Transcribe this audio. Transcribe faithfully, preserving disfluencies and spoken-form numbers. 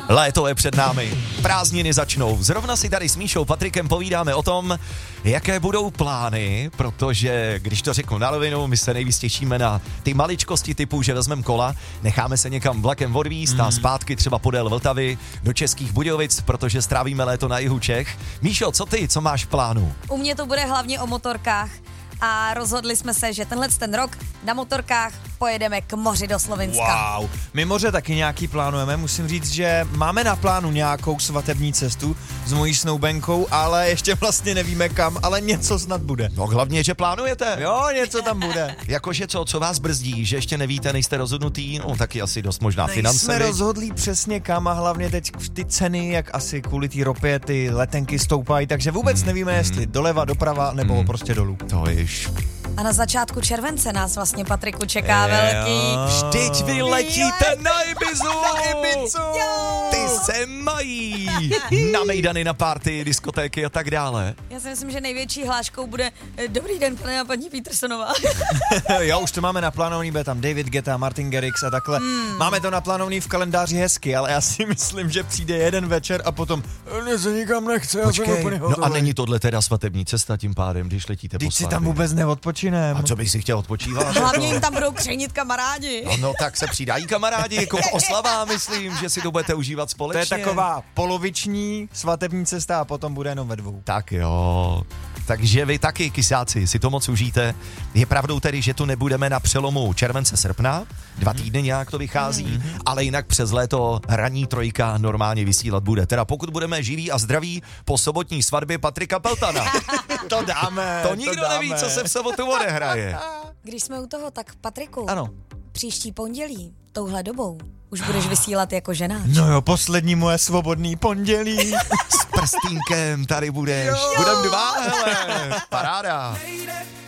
Léto je před námi, prázdniny začnou. Zrovna si tady s Míšou Patrikem povídáme o tom, jaké budou plány, protože, když to řeknu na rovinu, my se nejvíc těšíme na ty maličkosti typu, že vezmeme kola, necháme se někam vlakem odvízt mm. a zpátky třeba podél Vltavy do Českých Budějovic, protože strávíme léto na jihu Čech. Míšo, co ty, co máš v plánu? U mě to bude hlavně o motorkách a rozhodli jsme se, že tenhle ten rok na motorkách pojedeme k moři do Slovenska. Wow, my moře taky nějaký plánujeme, musím říct, že máme na plánu nějakou svatební cestu s mojí snoubenkou, ale ještě vlastně nevíme kam, ale něco snad bude. No hlavně, že plánujete. Jo, něco tam bude. Jakože co, co vás brzdí, že ještě nevíte, nejste rozhodnutý, no taky asi dost možná finance. Jsme rozhodlí přesně kam a hlavně teď ty ceny, jak asi kvůli té ropě ty letenky stoupají, takže vůbec mm. nevíme, jestli doleva, doprava nebo mm. prostě dolů. To již. A na začátku července nás vlastně, Patriku, čeká je, velký... Vždyť vy letíte na Ibizu! Na Ibizu! Ty se mají! Na mejdany, na party, diskotéky a tak dále. Já si myslím, že největší hláškou bude dobrý den, pane a paní Petersonová. Jo, už to máme naplánovaný, bude tam David Guetta, Martin Garrix a takhle. Hmm. Máme to naplánovaný v kalendáři hezky, ale já si myslím, že přijde jeden večer a potom ne, se nikam nechce, Počkej, já jsem úplně no a není tohle teda svatební cesta tím pádem, když letíte po Když si svatbě? tam vůbec neodpočinem. A co bych si chtěl odpočívat? Hlavně jim tam budou křenit kamarádi. No, no tak se přidají kamarádi, jako v oslavách, myslím, že si to budete užívat společně. To je taková poloviční svatební cesta a potom bude jenom ve dvou. Tak jo. Takže vy taky, kysáci, si to moc užijte. Je pravdou tedy, že tu nebudeme na přelomu července srpna, dva týdny nějak to vychází, mm-hmm. ale jinak přes léto ranní trojka normálně vysílat bude. Teda pokud budeme živí a zdraví po sobotní svatbě Patrika Peltana. To dáme. To nikdo to dáme. neví, co se v sobotu odehraje. Když jsme u toho, tak Patriku, ano. Příští pondělí, touhle dobou, už budeš vysílat jako ženáč. No jo, poslední moje svobodný pondělí. S prstínkem tady budeš. Jo. Budem dva, hele. Paráda.